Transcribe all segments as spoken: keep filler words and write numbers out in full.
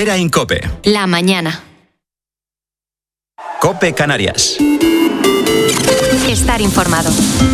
Herrera en COPE. La mañana. COPE Canarias. Estar informado.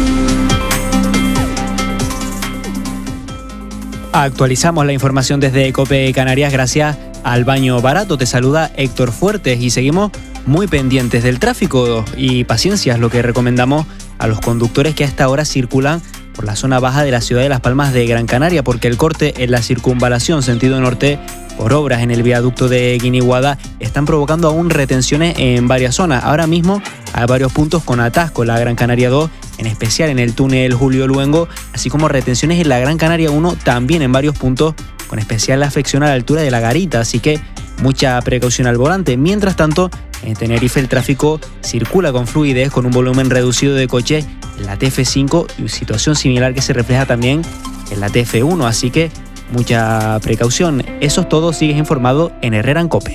Actualizamos la información desde COPE Canarias gracias al Baño Barato. Te saluda Héctor Fuertes y seguimos muy pendientes del tráfico y paciencia es lo que recomendamos a los conductores que a esta hora circulan por la zona baja de la ciudad de Las Palmas de Gran Canaria, porque el corte en la circunvalación sentido norte por obras en el viaducto de Guiniguada están provocando aún retenciones en varias zonas. Ahora mismo hay varios puntos con atasco, la Gran Canaria dos, en especial en el túnel Julio Luengo, así como retenciones en la Gran Canaria uno, también en varios puntos, con especial afección a la altura de la Garita, así que mucha precaución al volante. Mientras tanto, en Tenerife el tráfico circula con fluidez, con un volumen reducido de coches en la T F cinco y situación similar que se refleja también en la T F uno, así que mucha precaución. Eso es todo, sigues informado en Herrera en COPE.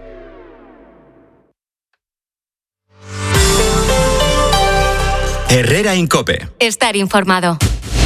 Herrera en COPE. Estar informado.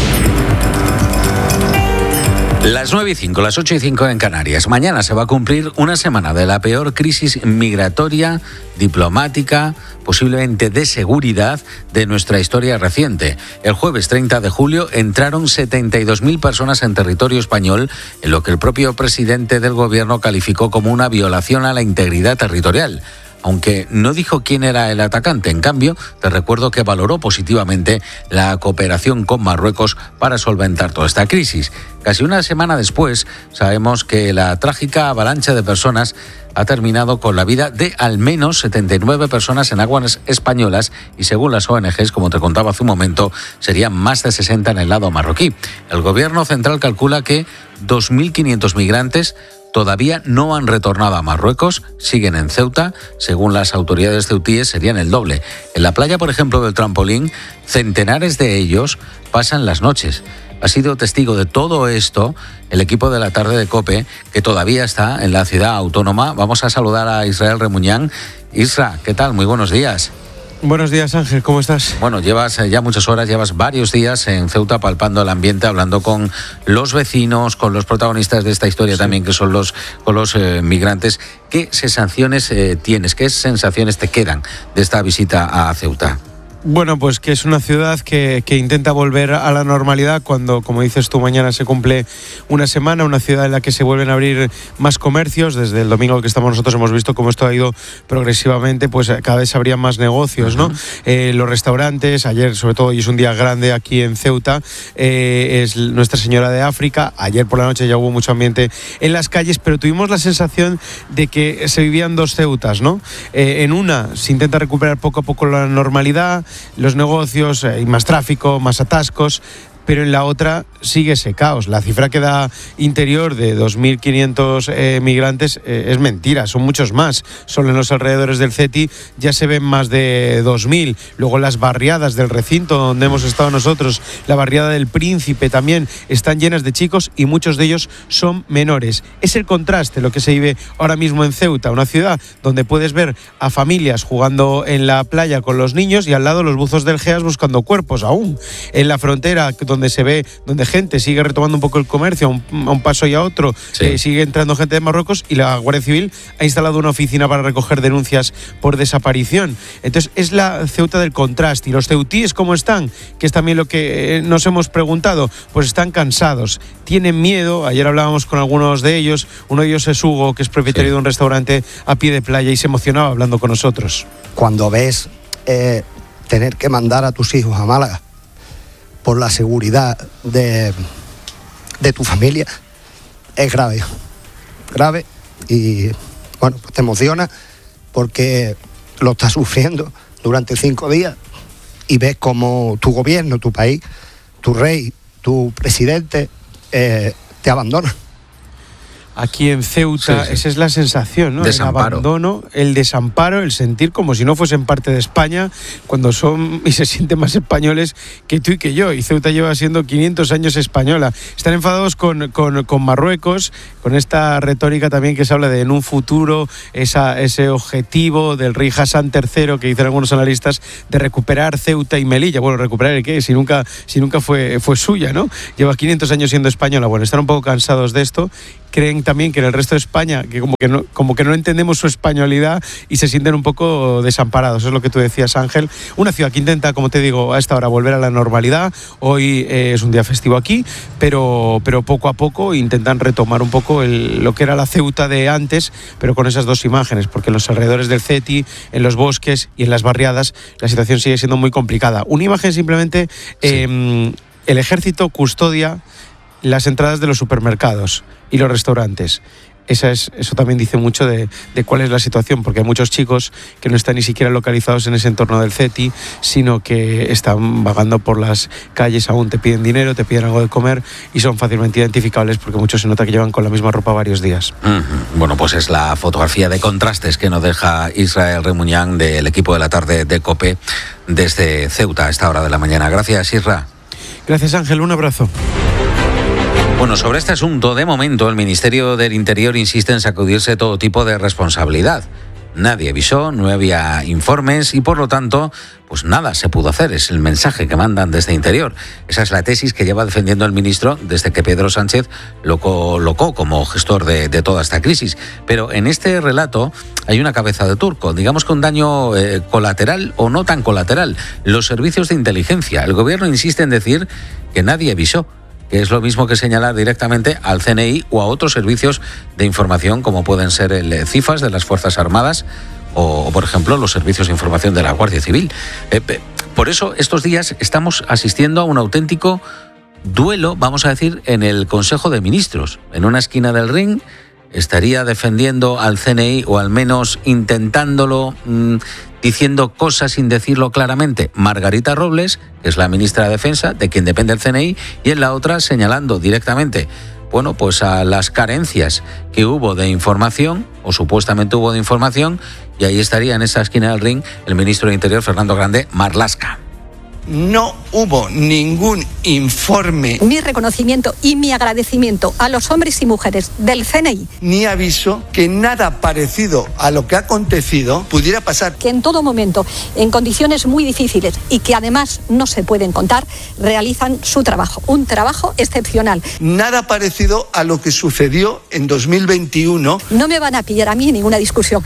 Las nueve y cinco, las ocho y cinco en Canarias. Mañana se va a cumplir una semana de la peor crisis migratoria, diplomática, posiblemente de seguridad de nuestra historia reciente. El jueves treinta de julio entraron setenta y dos mil personas en territorio español, en lo que el propio presidente del gobierno calificó como una violación a la integridad territorial. Aunque no dijo quién era el atacante, en cambio, te recuerdo que valoró positivamente la cooperación con Marruecos para solventar toda esta crisis. Casi una semana después, sabemos que la trágica avalancha de personas ha terminado con la vida de al menos setenta y nueve personas en aguas españolas y según las O N Ges, como te contaba hace un momento, serían más de sesenta en el lado marroquí. El gobierno central calcula que dos mil quinientos migrantes todavía no han retornado a Marruecos, siguen en Ceuta. Según las autoridades ceutíes, serían el doble. En la playa, por ejemplo, del Trampolín, centenares de ellos pasan las noches. Ha sido testigo de todo esto el equipo de la tarde de COPE, que todavía está en la ciudad autónoma. Vamos a saludar a Israel Remuñán. Isra, ¿qué tal? Muy buenos días. Buenos días, Ángel, ¿cómo estás? Bueno, llevas ya muchas horas, llevas varios días en Ceuta palpando el ambiente, hablando con los vecinos, con los protagonistas de esta historia sí. también, que son los, con los eh, migrantes. ¿Qué sensaciones eh, tienes, qué sensaciones te quedan de esta visita a Ceuta? Bueno, pues que es una ciudad que, que intenta volver a la normalidad cuando, como dices tú, mañana se cumple una semana, una ciudad en la que se vuelven a abrir más comercios. Desde el domingo que estamos nosotros hemos visto cómo esto ha ido progresivamente, pues cada vez habría más negocios, ¿no? Uh-huh. Eh, los restaurantes, ayer sobre todo, y es un día grande aquí en Ceuta, eh, es Nuestra Señora de África. Ayer por la noche ya hubo mucho ambiente en las calles, pero tuvimos la sensación de que se vivían dos Ceutas, ¿no? Eh, en una se intenta recuperar poco a poco la normalidad, los negocios, hay más tráfico, más atascos, pero en la otra sigue ese caos. La cifra que da Interior de dos mil quinientos eh, migrantes eh, es mentira, son muchos más. Solo en los alrededores del CETI ya se ven más de dos mil. Luego las barriadas del recinto donde hemos estado nosotros, la barriada del Príncipe también, están llenas de chicos y muchos de ellos son menores. Es el contraste lo que se vive ahora mismo en Ceuta, una ciudad donde puedes ver a familias jugando en la playa con los niños y al lado los buzos del GEAS buscando cuerpos aún. En la frontera, donde se ve, donde gente sigue retomando un poco el comercio a un, a un paso y a otro, sí. eh, sigue entrando gente de Marruecos y la Guardia Civil ha instalado una oficina para recoger denuncias por desaparición. Entonces es la Ceuta del contraste. ¿Y los ceutíes cómo están? Que es también lo que eh, nos hemos preguntado. Pues están cansados, tienen miedo. Ayer hablábamos con algunos de ellos, uno de ellos es Hugo, que es propietario sí. de un restaurante a pie de playa y se emocionaba hablando con nosotros. Cuando ves eh, tener que mandar a tus hijos a Málaga por la seguridad de, de tu familia, es grave, grave y bueno, pues te emociona porque lo estás sufriendo durante cinco días y ves como tu gobierno, tu país, tu rey, tu presidente eh, te abandona. Aquí en Ceuta, sí, sí. esa es la sensación, ¿no? Desamparo. El abandono, el desamparo, el sentir como si no fuesen parte de España, cuando son y se sienten más españoles que tú y que yo. Y Ceuta lleva siendo quinientos años española. Están enfadados con, con, con Marruecos, con esta retórica también que se habla de en un futuro, esa, ese objetivo del rey Hassan tercero, que dicen algunos analistas, de recuperar Ceuta y Melilla. Bueno, ¿recuperar el qué? Si nunca, si nunca fue, fue suya, ¿no? Lleva quinientos años siendo española. Bueno, están un poco cansados de esto. Creen dicen también que en el resto de España, que como que no, como que no entendemos su españolidad y se sienten un poco desamparados. Eso es lo que tú decías, Ángel. Una ciudad que intenta, como te digo, a esta hora volver a la normalidad. Hoy eh, es un día festivo aquí, pero, pero poco a poco intentan retomar un poco el, lo que era la Ceuta de antes, pero con esas dos imágenes, porque en los alrededores del CETI, en los bosques y en las barriadas, la situación sigue siendo muy complicada. Una imagen simplemente, eh, sí. El ejército custodia las entradas de los supermercados y los restaurantes. Esa es, eso también dice mucho de, de cuál es la situación, porque hay muchos chicos que no están ni siquiera localizados en ese entorno del CETI, sino que están vagando por las calles aún, te piden dinero, te piden algo de comer y son fácilmente identificables porque muchos se nota que llevan con la misma ropa varios días. Uh-huh. Bueno, pues es la fotografía de contrastes que nos deja Israel Remuñán del equipo de la tarde de COPE desde Ceuta a esta hora de la mañana. Gracias, Isra. Gracias, Ángel. Un abrazo. Bueno, sobre este asunto, de momento, el Ministerio del Interior insiste en sacudirse todo tipo de responsabilidad. Nadie avisó, no había informes y, por lo tanto, pues nada se pudo hacer. Es el mensaje que mandan desde Interior. Esa es la tesis que lleva defendiendo el ministro desde que Pedro Sánchez lo colocó como gestor de, de toda esta crisis. Pero en este relato hay una cabeza de turco. Digamos que un daño eh, colateral o no tan colateral. Los servicios de inteligencia. El gobierno insiste en decir que nadie avisó, que es lo mismo que señalar directamente al C N I o a otros servicios de información como pueden ser el CIFAS de las Fuerzas Armadas o, o por ejemplo, los servicios de información de la Guardia Civil. Eh, por eso, estos días estamos asistiendo a un auténtico duelo, vamos a decir, en el Consejo de Ministros. En una esquina del ring estaría defendiendo al C N I o al menos intentándolo, mmm, diciendo cosas sin decirlo claramente, Margarita Robles, que es la ministra de Defensa, de quien depende el C N I, y en la otra señalando directamente, bueno, pues a las carencias que hubo de información, o supuestamente hubo de información, y ahí estaría en esa esquina del ring el ministro de Interior, Fernando Grande Marlaska. No hubo ningún informe. Mi reconocimiento y mi agradecimiento a los hombres y mujeres del C N I. Ni aviso que nada parecido a lo que ha acontecido pudiera pasar. Que en todo momento, en condiciones muy difíciles y que además no se pueden contar, realizan su trabajo. Un trabajo excepcional. Nada parecido a lo que sucedió en dos mil veintiuno. No me van a pillar a mí en ninguna discusión.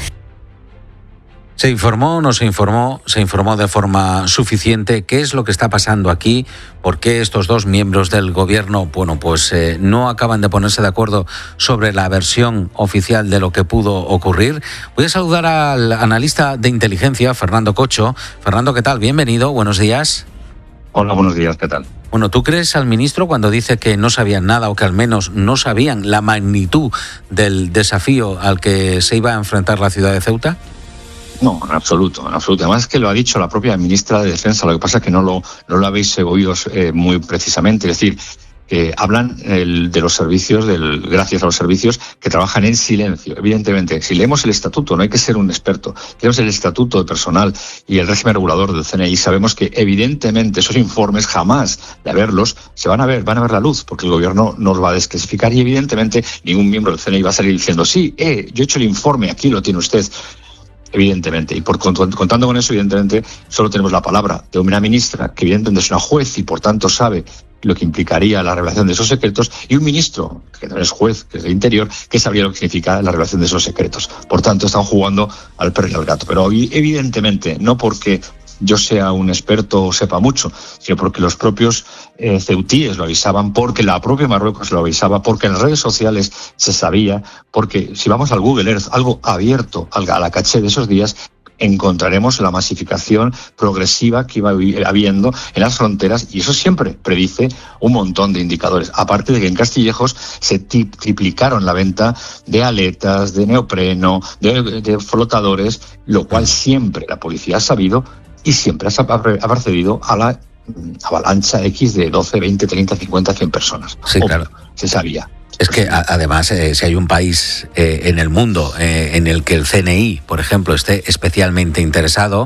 ¿Se informó o no se informó? ¿Se informó de forma suficiente? ¿Qué es lo que está pasando aquí? ¿Por qué estos dos miembros del gobierno, bueno, pues eh, no acaban de ponerse de acuerdo sobre la versión oficial de lo que pudo ocurrir? Voy a saludar al analista de inteligencia, Fernando Cocho. Fernando, ¿qué tal? Bienvenido, buenos días. Hola, buenos días, ¿qué tal? Bueno, ¿tú crees al ministro cuando dice que no sabían nada o que al menos no sabían la magnitud del desafío al que se iba a enfrentar la ciudad de Ceuta? No, en absoluto, en absoluto. Además es que lo ha dicho la propia ministra de Defensa, lo que pasa es que no lo, no lo habéis oído eh, muy precisamente. Es decir, que hablan el, de los servicios, del, gracias a los servicios que trabajan en silencio. Evidentemente, si leemos el estatuto, no hay que ser un experto, leemos el estatuto de personal y el régimen regulador del C N I, sabemos que evidentemente esos informes jamás de verlos se van a ver, van a ver la luz, porque el gobierno no los va a desclasificar y evidentemente ningún miembro del C N I va a salir diciendo sí, eh, yo he hecho el informe, aquí lo tiene usted. Evidentemente, y por contando con eso, evidentemente, solo tenemos la palabra de una ministra, que evidentemente es una juez y por tanto sabe lo que implicaría la revelación de esos secretos, y un ministro, que también es juez, que es de Interior, que sabría lo que significa la revelación de esos secretos. Por tanto, están jugando al perro y al gato. Pero evidentemente, no porque yo sea un experto o sepa mucho, sino porque los propios eh, ceutíes lo avisaban, porque la propia Marruecos lo avisaba, porque en las redes sociales se sabía, porque si vamos al Google Earth, algo abierto a la caché de esos días, encontraremos la masificación progresiva que iba habiendo en las fronteras, y eso siempre predice un montón de indicadores. Aparte de que en Castillejos se triplicaron la venta de aletas, de neopreno, de, de flotadores, lo cual siempre la policía ha sabido y siempre ha precedido a la avalancha X de doce, veinte, treinta, cincuenta, cien personas. Sí, Obvio, claro. Se sabía. Es que a, además, eh, si hay un país eh, en el mundo eh, en el que el C N I, por ejemplo, esté especialmente interesado,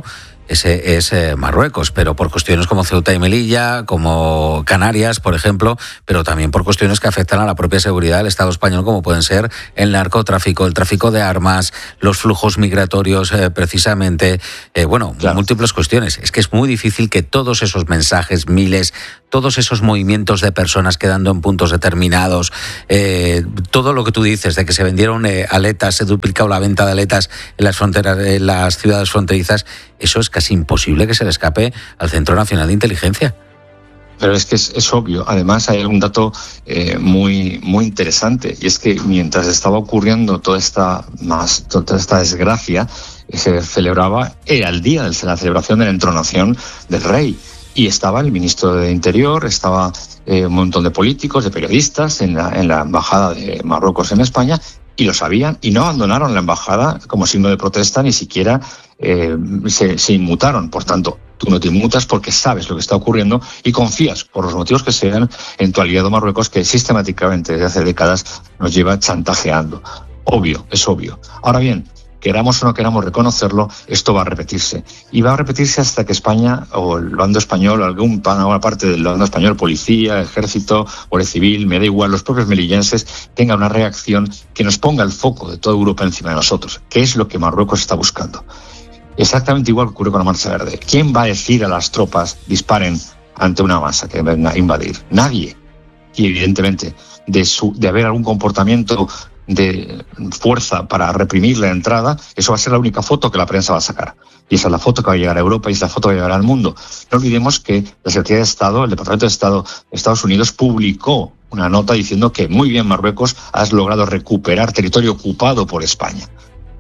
ese es eh, Marruecos, pero por cuestiones como Ceuta y Melilla, como Canarias, por ejemplo, pero también por cuestiones que afectan a la propia seguridad del Estado español, como pueden ser el narcotráfico, el tráfico de armas, los flujos migratorios, eh, precisamente, eh, bueno, claro. múltiples cuestiones. Es que es muy difícil que todos esos mensajes, miles, todos esos movimientos de personas quedando en puntos determinados, eh, todo lo que tú dices de que se vendieron eh, aletas, se duplicado la venta de aletas en las fronteras, en las ciudades fronterizas, eso es casi imposible que se le escape al Centro Nacional de Inteligencia. Pero es que es, es obvio. Además, hay un dato eh, muy muy interesante, y es que mientras estaba ocurriendo toda esta más toda esta desgracia, se celebraba, era el día de la celebración de la entronación del rey, y estaba el ministro de Interior, estaba eh, un montón de políticos, de periodistas en la, en la embajada de Marruecos en España, y lo sabían, y no abandonaron la embajada como signo de protesta, ni siquiera eh, se, se inmutaron. Por tanto, tú no te inmutas porque sabes lo que está ocurriendo y confías, por los motivos que sean, en tu aliado Marruecos, que sistemáticamente desde hace décadas nos lleva chantajeando. Obvio, es obvio. Ahora bien, queramos o no queramos reconocerlo, esto va a repetirse. Y va a repetirse hasta que España, o el bando español, o alguna parte del bando español, policía, ejército, guardia civil, me da igual, los propios melillenses, tengan una reacción que nos ponga el foco de toda Europa encima de nosotros, que es lo que Marruecos está buscando. Exactamente igual que ocurrió con la Marcha Verde. ¿Quién va a decir a las tropas disparen ante una masa que venga a invadir? Nadie. Y evidentemente, de, su, de haber algún comportamiento de fuerza para reprimir la entrada, eso va a ser la única foto que la prensa va a sacar. Y esa es la foto que va a llegar a Europa y es la foto que va a llegar al mundo. No olvidemos que la Secretaría de Estado, el Departamento de Estado de Estados Unidos, publicó una nota diciendo que muy bien, Marruecos, has logrado recuperar territorio ocupado por España.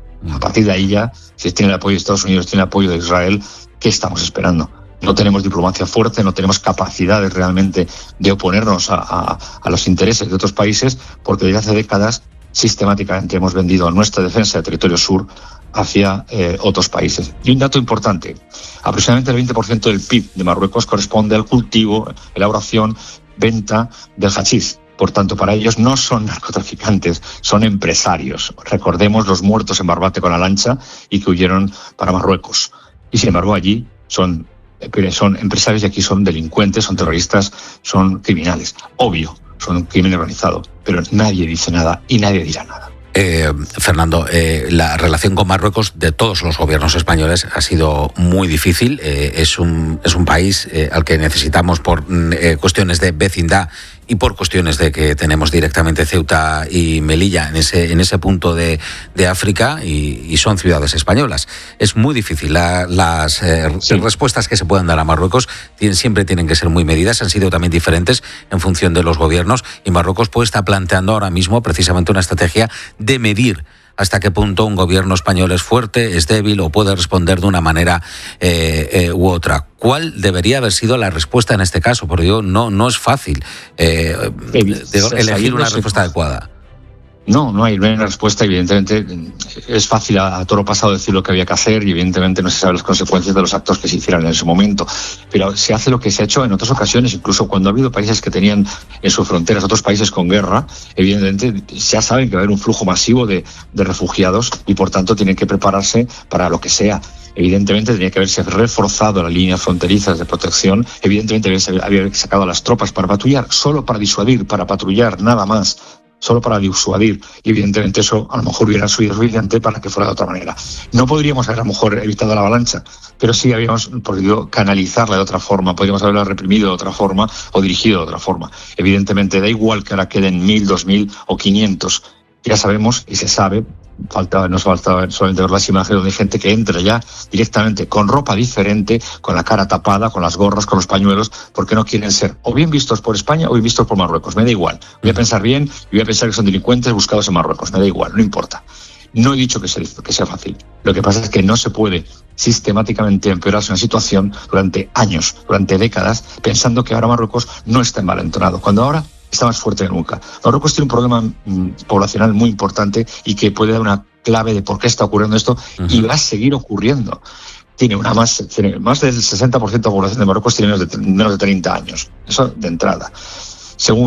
A partir de ahí ya, si tiene el apoyo de Estados Unidos, tiene el apoyo de Israel, ¿qué estamos esperando? No tenemos diplomacia fuerte, no tenemos capacidades realmente de oponernos a, a, a los intereses de otros países, porque desde hace décadas sistemáticamente hemos vendido nuestra defensa del territorio sur hacia eh, otros países. Y un dato importante, aproximadamente el veinte por ciento del P I B de Marruecos corresponde al cultivo, elaboración, venta del hachís. Por tanto, para ellos no son narcotraficantes, son empresarios. Recordemos los muertos en Barbate con la lancha y que huyeron para Marruecos. Y sin embargo allí son, son empresarios y aquí son delincuentes, son terroristas, son criminales. Obvio, son un crimen organizado, pero nadie dice nada y nadie dirá nada. Eh, Fernando, eh, la relación con Marruecos de todos los gobiernos españoles ha sido muy difícil. Eh, es un es un país eh, al que necesitamos por eh, cuestiones de vecindad y por cuestiones de que tenemos directamente Ceuta y Melilla en ese en ese punto de, de África y, y son ciudades españolas. Es muy difícil. La, las eh, sí. respuestas que se puedan dar a Marruecos tienen, siempre tienen que ser muy medidas. Han sido también diferentes en función de los gobiernos y Marruecos pues está planteando ahora mismo precisamente una estrategia de medir hasta qué punto un gobierno español es fuerte, es débil o puede responder de una manera eh, eh, u otra. ¿Cuál debería haber sido la respuesta en este caso? Porque digo, no, no es fácil eh, elegir una respuesta adecuada. No, no hay, no hay una respuesta. Evidentemente es fácil a, a toro pasado decir lo que había que hacer y evidentemente no se saben las consecuencias de los actos que se hicieran en ese momento. Pero se hace lo que se ha hecho en otras ocasiones, incluso cuando ha habido países que tenían en sus fronteras otros países con guerra, evidentemente ya saben que va a haber un flujo masivo de, de refugiados y por tanto tienen que prepararse para lo que sea. Evidentemente tenía que haberse reforzado las líneas fronterizas de protección, evidentemente había que sacado a las tropas para patrullar, solo para disuadir, para patrullar, nada más. Solo para disuadir, y evidentemente eso a lo mejor hubiera sido suficiente para que fuera de otra manera. No podríamos haber a lo mejor evitado la avalancha, pero sí habíamos podido canalizarla de otra forma, podríamos haberla reprimido de otra forma o dirigido de otra forma. Evidentemente da igual que ahora queden mil, dos mil o quinientos, ya sabemos y se sabe, faltaba, nos faltaba solamente ver las imágenes donde hay gente que entra ya directamente con ropa diferente, con la cara tapada, con las gorras, con los pañuelos, porque no quieren ser o bien vistos por España o bien vistos por Marruecos. Me da igual. Voy a pensar bien y voy a pensar que son delincuentes buscados en Marruecos. Me da igual, no importa. No he dicho que sea, que sea fácil. Lo que pasa es que no se puede sistemáticamente empeorarse una situación durante años, durante décadas, pensando que ahora Marruecos no está envalentonado, cuando ahora está más fuerte que nunca. Marruecos tiene un problema mm, poblacional muy importante y que puede dar una clave de por qué está ocurriendo esto uh-huh. y va a seguir ocurriendo. Tiene una más, tiene más del sesenta por ciento de la población de Marruecos tiene menos de, menos de treinta años. Eso de entrada. Segundo,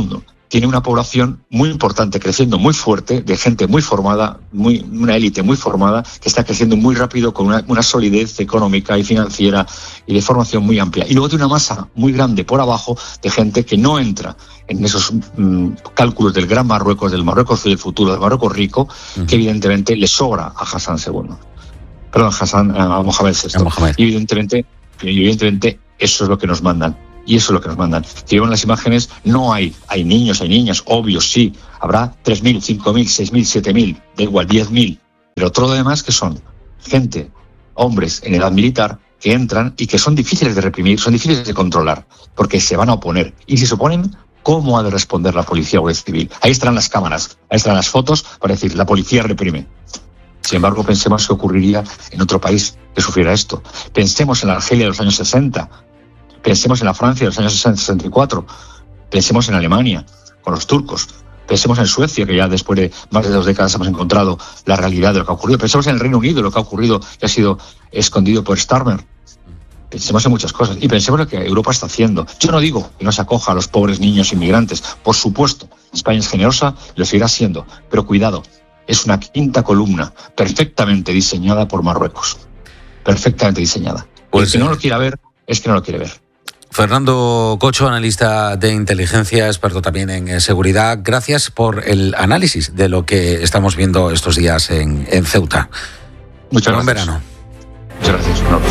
tiene una población muy importante, creciendo muy fuerte, de gente muy formada, muy, una élite muy formada, que está creciendo muy rápido con una, una solidez económica y financiera y de formación muy amplia. Y luego tiene una masa muy grande por abajo de gente que no entra en esos mmm, cálculos del Gran Marruecos, del Marruecos del futuro, del Marruecos rico, uh-huh. que evidentemente le sobra a Hassan segundo. Perdón, Hassan, a Mohamed sexto. Mohamed. Y evidentemente, evidentemente eso es lo que nos mandan. Y eso es lo que nos mandan. Si vemos las imágenes, no hay, hay niños, hay niñas, obvio, sí. Habrá tres mil, cinco mil, seis mil, siete mil, da igual, diez mil. Pero todo lo demás que son gente, hombres en edad militar, que entran y que son difíciles de reprimir, son difíciles de controlar, porque se van a oponer. Y si se oponen, ¿cómo ha de responder la policía o Guardia Civil? Ahí estarán las cámaras, ahí estarán las fotos para decir, la policía reprime. Sin embargo, pensemos qué ocurriría en otro país que sufriera esto. Pensemos en la Argelia de los años sesenta, pensemos en la Francia de los años sesenta y cuatro, pensemos en Alemania, con los turcos, pensemos en Suecia, que ya después de más de dos décadas hemos encontrado la realidad de lo que ha ocurrido, pensemos en el Reino Unido, lo que ha ocurrido, que ha sido escondido por Starmer. Pensemos en muchas cosas y pensemos en lo que Europa está haciendo. Yo no digo que no se acoja a los pobres niños inmigrantes, por supuesto, España es generosa y lo seguirá siendo, pero cuidado, es una quinta columna perfectamente diseñada por Marruecos, perfectamente diseñada. Pues el que no lo quiera ver, es que no lo quiere ver. Fernando Cocho, analista de inteligencia, experto también en seguridad. Gracias por el análisis de lo que estamos viendo estos días en, en Ceuta. Muchas Buen gracias. verano. Muchas gracias. No.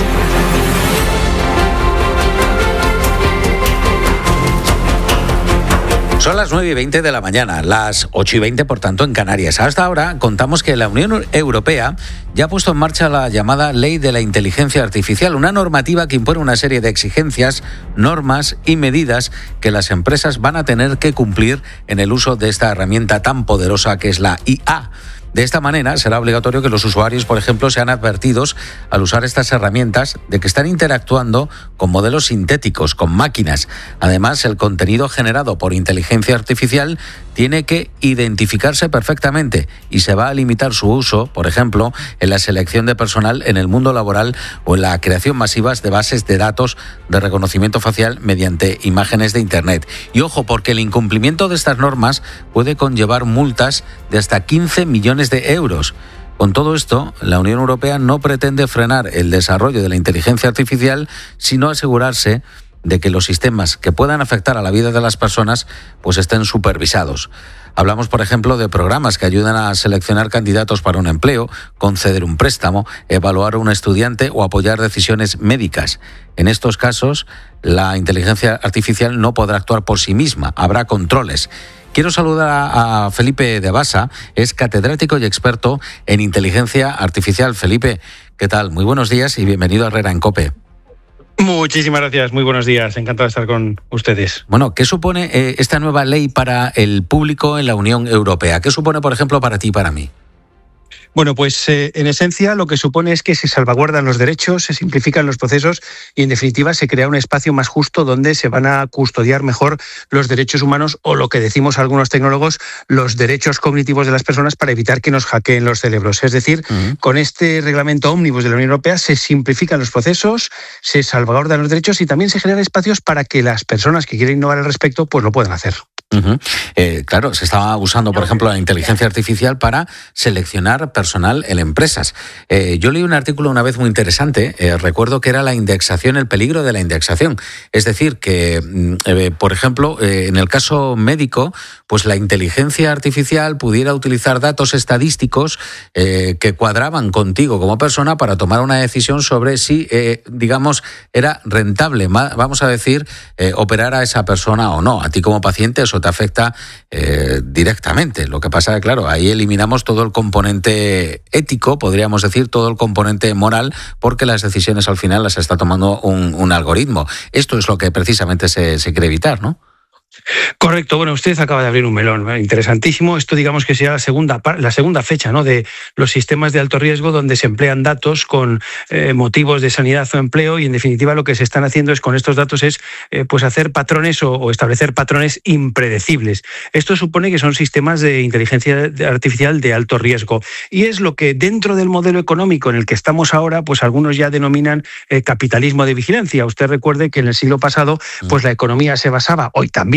Son las nueve y veinte de la mañana, las ocho y veinte, por tanto, en Canarias. Hasta ahora contamos que la Unión Europea ya ha puesto en marcha la llamada Ley de la Inteligencia Artificial, una normativa que impone una serie de exigencias, normas y medidas que las empresas van a tener que cumplir en el uso de esta herramienta tan poderosa que es la I A. De esta manera, será obligatorio que los usuarios, por ejemplo, sean advertidos al usar estas herramientas de que están interactuando con modelos sintéticos, con máquinas. Además, el contenido generado por inteligencia artificial tiene que identificarse perfectamente y se va a limitar su uso, por ejemplo, en la selección de personal en el mundo laboral o en la creación masiva de bases de datos de reconocimiento facial mediante imágenes de Internet. Y ojo, porque el incumplimiento de estas normas puede conllevar multas de hasta quince millones de euros. Con todo esto, la Unión Europea no pretende frenar el desarrollo de la inteligencia artificial, sino asegurarse de que los sistemas que puedan afectar a la vida de las personas pues estén supervisados. Hablamos, por ejemplo, de programas que ayudan a seleccionar candidatos para un empleo, conceder un préstamo, evaluar a un estudiante o apoyar decisiones médicas. En estos casos, la inteligencia artificial no podrá actuar por sí misma, habrá controles. Quiero saludar a Felipe de Basa, es catedrático y experto en inteligencia artificial. Felipe, ¿qué tal? Muy buenos días y bienvenido a Herrera en COPE. Muchísimas gracias, muy buenos días, encantado de estar con ustedes. Bueno, ¿qué supone eh, esta nueva ley para el público en la Unión Europea? ¿Qué supone, por ejemplo, para ti y para mí? Bueno, pues eh, en esencia lo que supone es que se salvaguardan los derechos, se simplifican los procesos y en definitiva se crea un espacio más justo donde se van a custodiar mejor los derechos humanos o lo que decimos algunos tecnólogos, los derechos cognitivos de las personas para evitar que nos hackeen los cerebros. Es decir, uh-huh. con este reglamento ómnibus de la Unión Europea se simplifican los procesos, se salvaguardan los derechos y también se generan espacios para que las personas que quieren innovar al respecto pues lo puedan hacer. Uh-huh. Eh, claro, se estaba usando, por ejemplo, la inteligencia artificial para seleccionar personal en empresas. Eh, yo leí un artículo una vez muy interesante, eh, recuerdo que era la indexación, el peligro de la indexación. Es decir, que, eh, por ejemplo, eh, en el caso médico, pues la inteligencia artificial pudiera utilizar datos estadísticos eh, que cuadraban contigo como persona para tomar una decisión sobre si, eh, digamos, era rentable, vamos a decir, eh, operar a esa persona o no. A ti como paciente eso te afecta eh, directamente. Lo que pasa es que, claro, ahí eliminamos todo el componente ético, podríamos decir, todo el componente moral, porque las decisiones al final las está tomando un, un algoritmo. Esto es lo que precisamente se, se quiere evitar, ¿no? Correcto, bueno, usted acaba de abrir un melón, ¿eh? Interesantísimo. Esto digamos que será la segunda, la segunda fecha, ¿no?, de los sistemas de alto riesgo donde se emplean datos con eh, motivos de sanidad o empleo y en definitiva lo que se están haciendo es con estos datos es eh, pues hacer patrones o, o establecer patrones impredecibles. Esto supone que son sistemas de inteligencia artificial de alto riesgo y es lo que dentro del modelo económico en el que estamos ahora pues algunos ya denominan eh, capitalismo de vigilancia. Usted recuerde que en el siglo pasado pues la economía se basaba, hoy también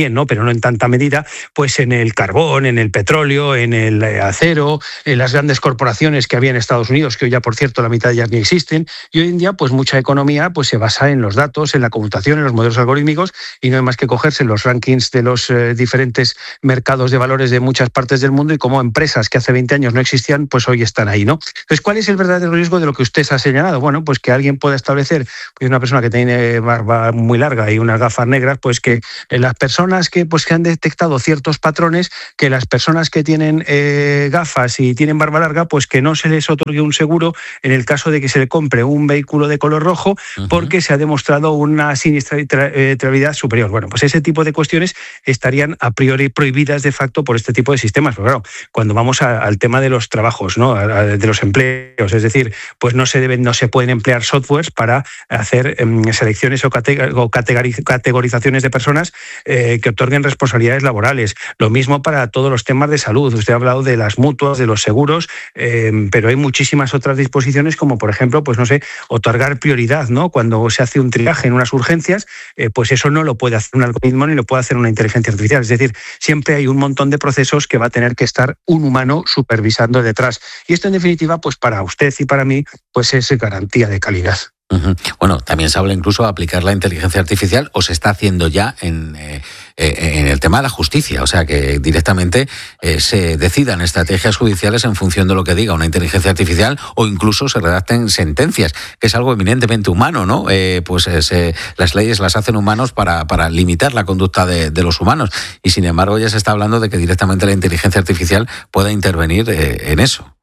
también, ¿no? Pero no en tanta medida, pues en el carbón, en el petróleo, en el acero, en las grandes corporaciones que había en Estados Unidos, que hoy ya, por cierto, la mitad ya ni existen, y hoy en día, pues mucha economía pues se basa en los datos, en la computación, en los modelos algorítmicos, y no hay más que cogerse los rankings de los eh, diferentes mercados de valores de muchas partes del mundo y cómo empresas que hace veinte años no existían, pues hoy están ahí, ¿no? Entonces, ¿cuál es el verdadero riesgo de lo que usted ha señalado? Bueno, pues que alguien pueda establecer, pues una persona que tiene barba muy larga y unas gafas negras, pues que las personas que, pues, que han detectado ciertos patrones, que las personas que tienen eh, gafas y tienen barba larga, pues que no se les otorgue un seguro en el caso de que se le compre un vehículo de color rojo, uh-huh, porque se ha demostrado una siniestralidad superior. Bueno, pues ese tipo de cuestiones estarían a priori prohibidas de facto por este tipo de sistemas. Pero claro, cuando vamos a, al tema de los trabajos, ¿no? A, a, de los empleos, es decir, pues no se deben, no se pueden emplear softwares para hacer eh, selecciones o, categ- o categoriz- categorizaciones de personas eh, que otorguen responsabilidades laborales. Lo mismo para todos los temas de salud. Usted ha hablado de las mutuas, de los seguros, eh, pero hay muchísimas otras disposiciones, como por ejemplo, pues no sé, otorgar prioridad, ¿no? Cuando se hace un triaje en unas urgencias, eh, pues eso no lo puede hacer un algoritmo ni lo puede hacer una inteligencia artificial. Es decir, siempre hay un montón de procesos que va a tener que estar un humano supervisando detrás. Y esto, en definitiva, pues para usted y para mí, pues es garantía de calidad. Uh-huh. Bueno, también se habla incluso de aplicar la inteligencia artificial, o se está haciendo ya en, eh, en el tema de la justicia, o sea que directamente eh, se decidan estrategias judiciales en función de lo que diga una inteligencia artificial, o incluso se redacten sentencias, que es algo eminentemente humano, ¿no? Eh, pues eh, se, las leyes las hacen humanos para, para limitar la conducta de, de los humanos, y sin embargo ya se está hablando de que directamente la inteligencia artificial pueda intervenir eh, en eso.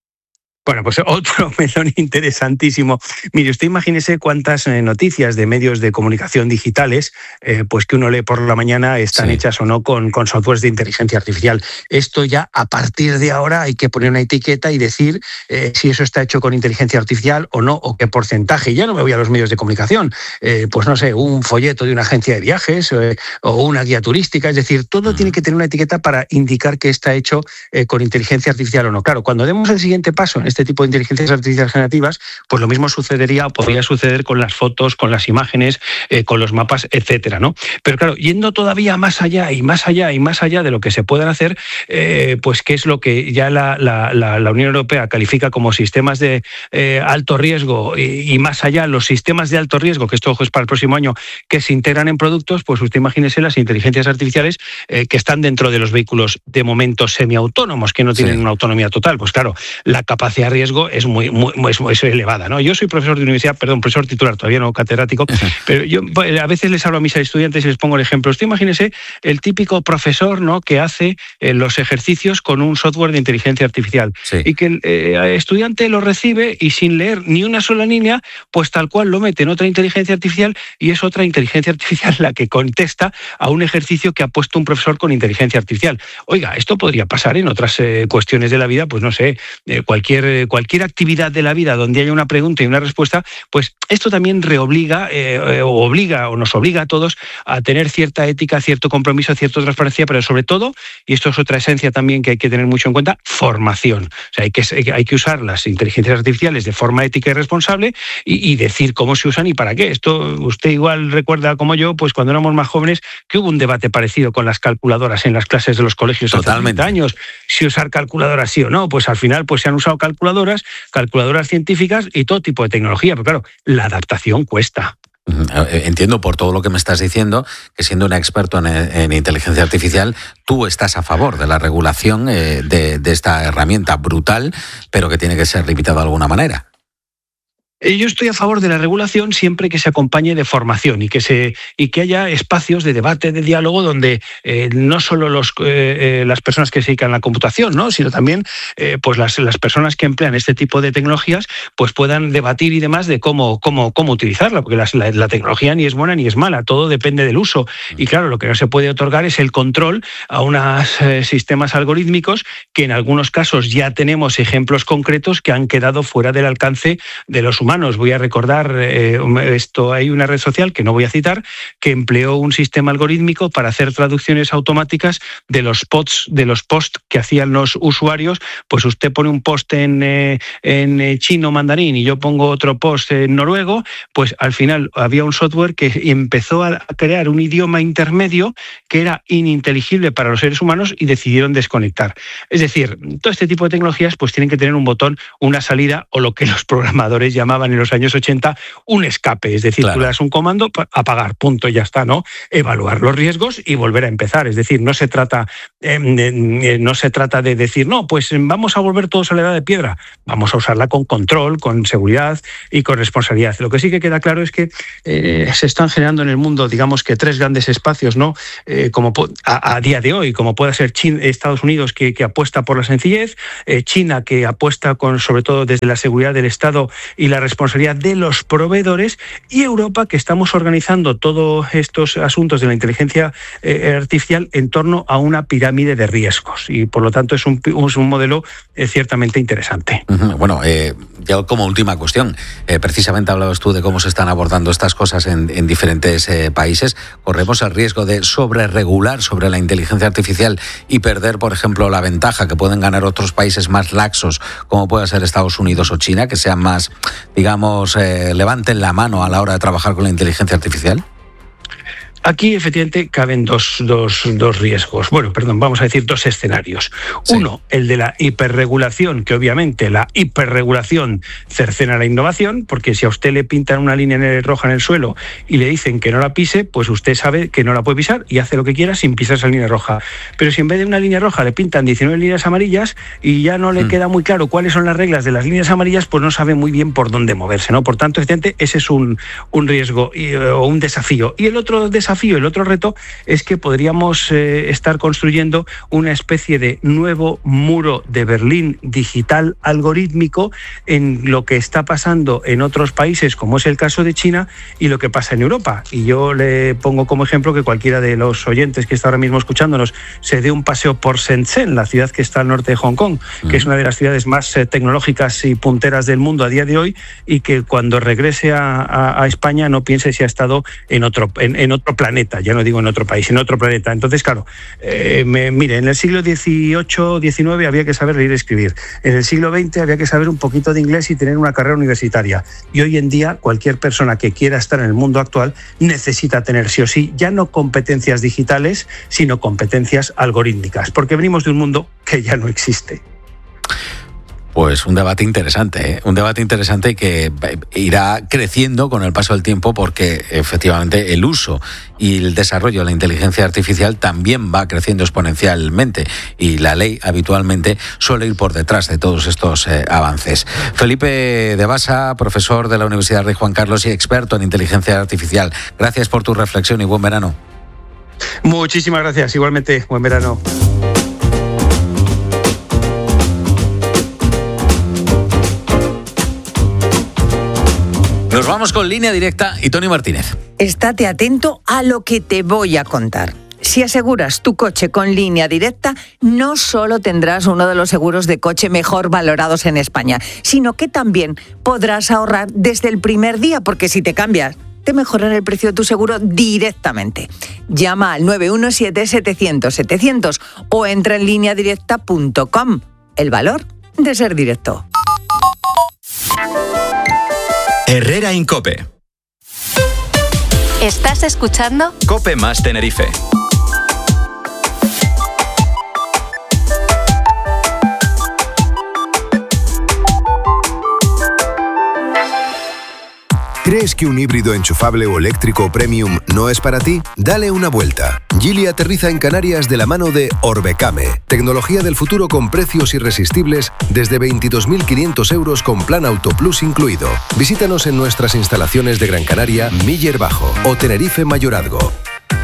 Bueno, pues otro melón interesantísimo. Mire, usted imagínese cuántas eh, noticias de medios de comunicación digitales, eh, pues que uno lee por la mañana, están sí. hechas o no con, con softwares de inteligencia artificial. Esto ya, a partir de ahora, hay que poner una etiqueta y decir eh, si eso está hecho con inteligencia artificial o no, o qué porcentaje. Ya no me voy a los medios de comunicación, eh, pues no sé, un folleto de una agencia de viajes eh, o una guía turística. Es decir, todo mm. tiene que tener una etiqueta para indicar que está hecho eh, con inteligencia artificial o no. Claro, cuando demos el siguiente paso en este tipo de inteligencias artificiales generativas, pues lo mismo sucedería o podría suceder con las fotos, con las imágenes, eh, con los mapas, etcétera, ¿no? Pero claro, yendo todavía más allá y más allá y más allá de lo que se puedan hacer, eh, pues qué es lo que ya la, la, la, la Unión Europea califica como sistemas de eh, alto riesgo y, y más allá los sistemas de alto riesgo, que esto ojo, es para el próximo año, que se integran en productos, pues usted imagínese las inteligencias artificiales eh, que están dentro de los vehículos de momento semiautónomos, que no tienen sí. una autonomía total. Pues claro, la capacidad de riesgo es muy, muy, muy, muy elevada, ¿no? Yo soy profesor de universidad, perdón, profesor titular, todavía no catedrático, pero yo a veces les hablo a mis estudiantes y les pongo el ejemplo. Usted imagínese el típico profesor, ¿no?, que hace eh, los ejercicios con un software de inteligencia artificial sí. y que el eh, estudiante lo recibe y sin leer ni una sola línea, pues tal cual lo mete en otra inteligencia artificial y es otra inteligencia artificial la que contesta a un ejercicio que ha puesto un profesor con inteligencia artificial. Oiga, esto podría pasar en otras eh, cuestiones de la vida, pues no sé, eh, cualquier, eh, cualquier actividad de la vida donde haya una pregunta y una respuesta, pues esto también reobliga eh, o obliga o nos obliga a todos a tener cierta ética, cierto compromiso, cierta transparencia, pero sobre todo, y esto es otra esencia también que hay que tener mucho en cuenta, formación. O sea, hay que, hay que usar las inteligencias artificiales de forma ética y responsable y, y decir cómo se usan y para qué. Esto usted igual recuerda como yo, pues cuando éramos más jóvenes, que hubo un debate parecido con las calculadoras en las clases de los colegios hace treinta años, si usar calculadoras sí o no. Pues al final pues se han usado calculadoras, calculadoras científicas y todo tipo de tecnología, pero claro, la adaptación cuesta. Entiendo por todo lo que me estás diciendo que siendo un experto en, en inteligencia artificial, tú estás a favor de la regulación eh, de, de esta herramienta brutal, pero que tiene que ser limitada de alguna manera. Yo estoy a favor de la regulación siempre que se acompañe de formación y que se y que haya espacios de debate, de diálogo, donde eh, no solo los, eh, las personas que se dedican a la computación, ¿no?, sino también eh, pues las, las personas que emplean este tipo de tecnologías pues puedan debatir y demás de cómo, cómo, cómo utilizarla, porque la, la, la tecnología ni es buena ni es mala, todo depende del uso. Y claro, lo que no se puede otorgar es el control a unos eh, sistemas algorítmicos que en algunos casos ya tenemos ejemplos concretos que han quedado fuera del alcance de los humanos. humanos. Voy a recordar eh, esto, hay una red social que no voy a citar, que empleó un sistema algorítmico para hacer traducciones automáticas de los posts, de los posts que hacían los usuarios. Pues usted pone un post en, eh, en chino mandarín y yo pongo otro post en noruego, pues al final había un software que empezó a crear un idioma intermedio que era ininteligible para los seres humanos y decidieron desconectar. Es decir, todo este tipo de tecnologías pues tienen que tener un botón, una salida o lo que los programadores llamaban en los años ochenta un escape. Es decir, claro, tú le das un comando, apagar, punto, ya está, ¿no? Evaluar los riesgos y volver a empezar. Es decir, no se trata, eh, eh, no se trata de decir, no, pues vamos a volver todos a la edad de piedra. Vamos a usarla con control, con seguridad y con responsabilidad. Lo que sí que queda claro es que eh, se están generando en el mundo, digamos que tres grandes espacios, ¿no? Eh, como a, a día de hoy, como puede ser China, Estados Unidos, que, que apuesta por la sencillez, eh, China, que apuesta con, sobre todo desde la seguridad del Estado y la responsabilidad de los proveedores, y Europa, que estamos organizando todos estos asuntos de la inteligencia eh, artificial en torno a una pirámide de riesgos. Y por lo tanto es un, es un modelo eh, ciertamente interesante. Bueno, eh, ya como última cuestión, eh, precisamente hablabas tú de cómo se están abordando estas cosas en, en diferentes eh, países. ¿Corremos el riesgo de sobreregular sobre la inteligencia artificial y perder, por ejemplo, la ventaja que pueden ganar otros países más laxos, como puede ser Estados Unidos o China, que sean más, digamos, eh, levanten la mano a la hora de trabajar con la inteligencia artificial? Aquí, efectivamente, caben dos, dos, dos riesgos. Bueno, perdón, vamos a decir dos escenarios. Sí. Uno, el de la hiperregulación, que obviamente la hiperregulación cercena la innovación, porque si a usted le pintan una línea roja en el suelo y le dicen que no la pise, pues usted sabe que no la puede pisar y hace lo que quiera sin pisar esa línea roja. Pero si en vez de una línea roja le pintan diecinueve líneas amarillas y ya no le mm. queda muy claro cuáles son las reglas de las líneas amarillas, pues no sabe muy bien por dónde moverse, ¿no? Por tanto, efectivamente, ese es un, un riesgo y, o un desafío. Y el otro desafío El otro reto es que podríamos eh, estar construyendo una especie de nuevo muro de Berlín digital algorítmico en lo que está pasando en otros países, como es el caso de China, y lo que pasa en Europa. Y yo le pongo como ejemplo que cualquiera de los oyentes que está ahora mismo escuchándonos se dé un paseo por Shenzhen, la ciudad que está al norte de Hong Kong, mm. que es una de las ciudades más eh, tecnológicas y punteras del mundo a día de hoy, y que cuando regrese a, a, a España no piense si ha estado en otro, en, en otro planeta. Ya no digo en otro país, en otro planeta. Entonces, claro, eh, me, mire, en el siglo dieciocho, diecinueve había que saber leer y escribir. En el siglo veinte había que saber un poquito de inglés y tener una carrera universitaria. Y hoy en día, cualquier persona que quiera estar en el mundo actual necesita tener sí o sí, ya no competencias digitales, sino competencias algorítmicas, porque venimos de un mundo que ya no existe. Pues un debate interesante, ¿eh? un debate interesante que irá creciendo con el paso del tiempo, porque efectivamente el uso y el desarrollo de la inteligencia artificial también va creciendo exponencialmente y la ley habitualmente suele ir por detrás de todos estos eh, avances. Felipe de Basa, profesor de la Universidad Rey Juan Carlos y experto en inteligencia artificial, gracias por tu reflexión y buen verano. Muchísimas gracias, igualmente, buen verano. Nos vamos con Línea Directa y Tony Martínez. Estate atento a lo que te voy a contar. Si aseguras tu coche con Línea Directa, no solo tendrás uno de los seguros de coche mejor valorados en España, sino que también podrás ahorrar desde el primer día, porque si te cambias, te mejoran el precio de tu seguro directamente. Llama al nueve uno siete, setecientos, setecientos o entra en línea directa punto com. El valor de ser directo. Herrera Incope. ¿Estás escuchando? Cope más Tenerife. ¿Crees que un híbrido enchufable o eléctrico premium no es para ti? Dale una vuelta. Geely aterriza en Canarias de la mano de Orbecame, tecnología del futuro con precios irresistibles desde veintidós mil quinientos euros con plan Auto Plus incluido. Visítanos en nuestras instalaciones de Gran Canaria, Miller Bajo o Tenerife Mayorazgo.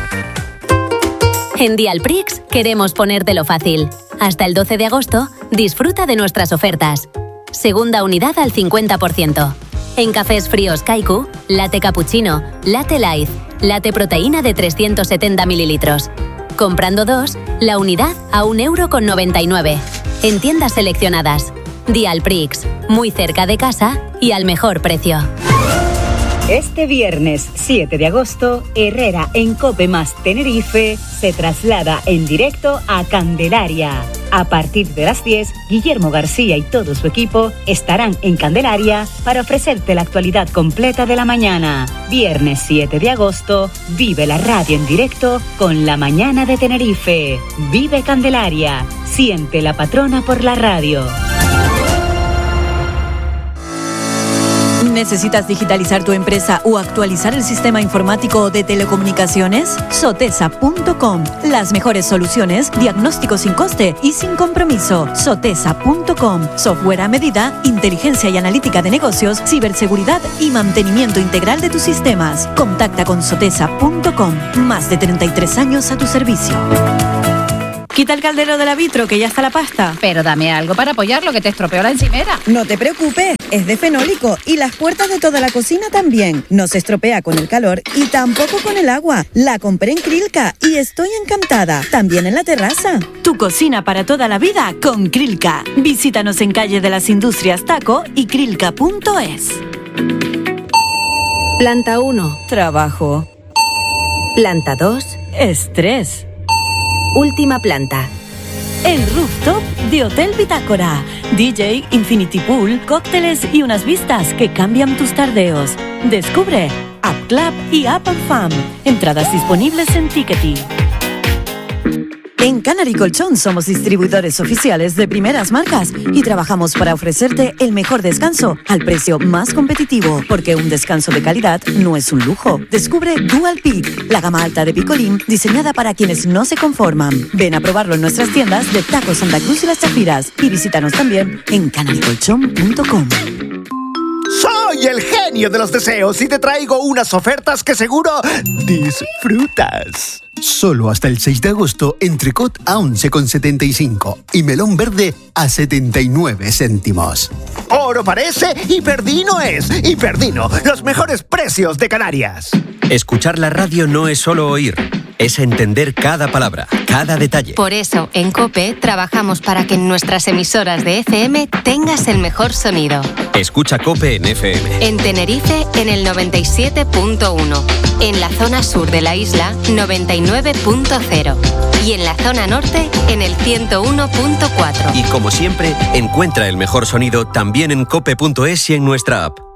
En Dialprix queremos ponértelo fácil. Hasta el doce de agosto, disfruta de nuestras ofertas. Segunda unidad al cincuenta por ciento. En cafés fríos Kaiku, latte cappuccino, latte light, latte proteína de trescientos setenta mililitros. Comprando dos, la unidad a un euro con noventa y nueve. En tiendas seleccionadas. Dialprix, muy cerca de casa y al mejor precio. Este viernes siete de agosto, Herrera en COPE más Tenerife se traslada en directo a Candelaria. A partir de las diez, Guillermo García y todo su equipo estarán en Candelaria para ofrecerte la actualidad completa de la mañana. Viernes siete de agosto, vive la radio en directo con La Mañana de Tenerife. Vive Candelaria, siente la patrona por la radio. ¿Necesitas digitalizar tu empresa o actualizar el sistema informático de telecomunicaciones? Sotesa punto com. Las mejores soluciones, diagnóstico sin coste y sin compromiso. Sotesa punto com. Software a medida, inteligencia y analítica de negocios, ciberseguridad y mantenimiento integral de tus sistemas. Contacta con Sotesa punto com. Más de treinta y tres años a tu servicio. Quita el caldero de la vitro, que ya está la pasta. Pero dame algo para apoyarlo, que te estropeó la encimera. No te preocupes, es de fenólico y las puertas de toda la cocina también. No se estropea con el calor y tampoco con el agua. La compré en Krilka y estoy encantada. También en la terraza. Tu cocina para toda la vida con Krilka. Visítanos en Calle de las Industrias Taco y krilka punto es. Planta uno. Trabajo. Planta dos. Estrés. Última planta. El rooftop de Hotel Bitácora. D J, Infinity Pool, cócteles y unas vistas que cambian tus tardeos. Descubre App Club y App and Fam. Entradas disponibles en Ticketing. En Canary Colchón somos distribuidores oficiales de primeras marcas y trabajamos para ofrecerte el mejor descanso al precio más competitivo, porque un descanso de calidad no es un lujo. Descubre Dual Peak, la gama alta de Picolín diseñada para quienes no se conforman. Ven a probarlo en nuestras tiendas de Taco Santa Cruz y Las Chafiras y visítanos también en canary colchón punto com. Soy el genio de los deseos y te traigo unas ofertas que seguro disfrutas. Solo hasta el seis de agosto, entrecot a once con setenta y cinco y melón verde a setenta y nueve céntimos. Oro parece y Perdino es. Y Perdino, los mejores precios de Canarias. Escuchar la radio no es solo oír, es entender cada palabra, cada detalle. Por eso, en COPE trabajamos para que en nuestras emisoras de F M tengas el mejor sonido. Escucha COPE en F M. En Tenerife, en el noventa y siete punto uno. En la zona sur de la isla, noventa y nueve punto cero. Y en la zona norte, en el ciento uno punto cuatro. Y como siempre, encuentra el mejor sonido también en cope punto es y en nuestra app.